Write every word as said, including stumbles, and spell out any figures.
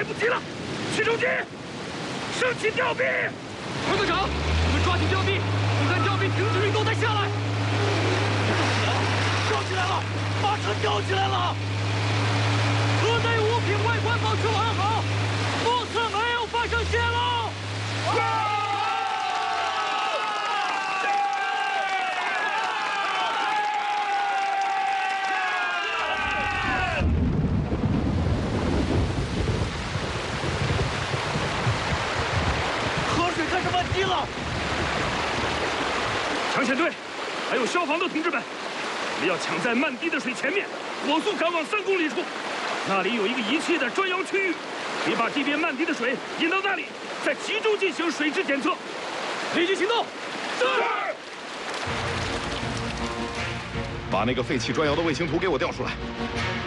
来不及了！曲中基，升起吊臂！ 团队长，我们抓紧吊臂，不看吊臂停止运动再下来。 吊起来了，马车吊起来了！ 车内物品外观保持完好，目测没有发生泄漏。 河水开始漫堤了！抢险队，还有消防的同志们，我们要抢在漫堤的水前面，火速赶往三公里处。那里有一个仪器的专用区域，可以把地边漫堤的水引到那里，再集中进行水质检测。立即行动！是。 把那个废弃砖窑的卫星图给我调出来。